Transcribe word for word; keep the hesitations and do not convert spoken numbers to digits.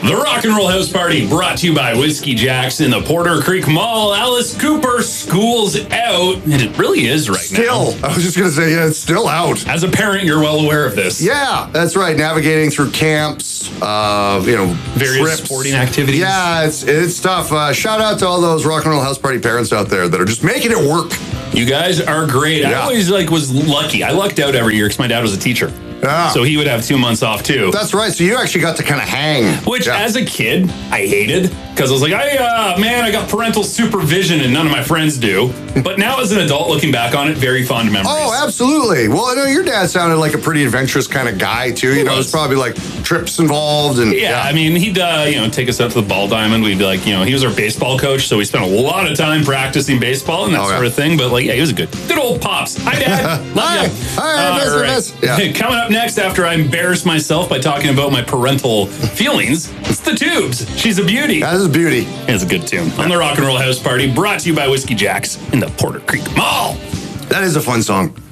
The Rock and Roll House Party brought to you by Whiskey Jacks in the Porter Creek Mall. Alice Cooper, school's out. And it really is right still, now. Still. I was just going to say, yeah, it's still out. As a parent, you're well aware of this. Yeah, that's right. Navigating through camps, uh, you know, various trips. sporting activities. Yeah, it's it's tough. Uh, shout out to all those Rock and Roll House Party parents out there that are just making it work. You guys are great. Yeah. I always like was lucky. I lucked out every year because my dad was a teacher. Yeah. So he would have two months off too. That's right. So you actually got to kind of hang. Which, yeah. as a kid, I hated because I was like, I, uh, man, I got parental supervision and none of my friends do. But now as an adult, looking back on it, very fond memories. Oh, absolutely. Well, I know your dad sounded like a pretty adventurous kind of guy too. You know, there's probably like trips involved and yeah, yeah. I mean, he'd uh, you know take us out to the ball diamond. We'd be like, you know, he was our baseball coach, so we spent a lot of time practicing baseball and that oh, sort yeah. of thing. But like, yeah, he was a good, good old pops. Hi, Dad. Love Hi. you. Hi. Miss, right. miss. Yeah. Coming up next, after I embarrass myself by talking about my parental feelings, it's the Tubes. She's a beauty. That is a beauty. It's a good tune. On the Rock and Roll House Party, brought to you by Whiskey Jacks in the Porter Creek Mall. That is a fun song.